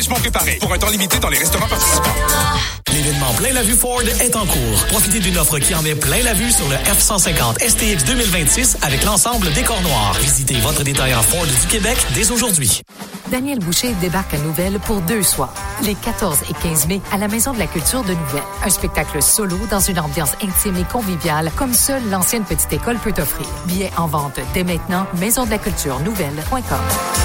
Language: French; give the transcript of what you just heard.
Préparé pour un temps limité dans les restaurants participants. L'événement Plein la Vue Ford est en cours. Profitez d'une offre qui en met plein la vue sur le F-150 STX 2026 avec l'ensemble décor noir. Visitez votre détaillant Ford du Québec dès aujourd'hui. Daniel Boucher débarque à Nouvelle pour 2 soirs, les 14 et 15 mai, à la Maison de la Culture de Nouvelle. Un spectacle solo dans une ambiance intime et conviviale, comme seule l'ancienne petite école peut offrir. Billets en vente dès maintenant, maisondelaculturenouvelle.com.